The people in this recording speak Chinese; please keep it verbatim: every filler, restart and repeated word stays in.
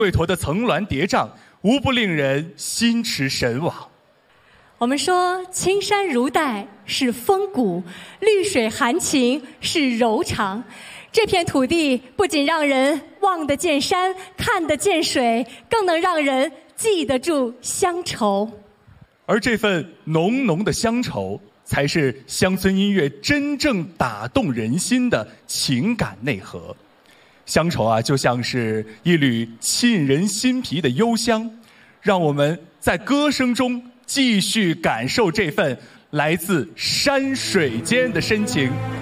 魏陀的层峦叠嶂，无不令人心驰神往。 我们说青山如黛是风骨，绿水含情是柔肠。这片土地不仅让人望得见山，看得见水，更能让人记得住乡愁。 而这份浓浓的乡愁，才是乡村音乐真正打动人心的情感内核。乡愁啊，就像是一缕沁人心脾的幽香，让我们在歌声中继续感受这份来自山水间的深情。